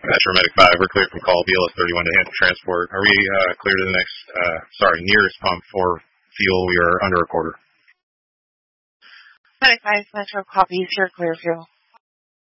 Metro Medic 5, we're cleared from call. BLS 31 to handle transport. Are we clear to the next, nearest pump for fuel? We are under a quarter. Medic 5, Metro, copy. You're clear fuel.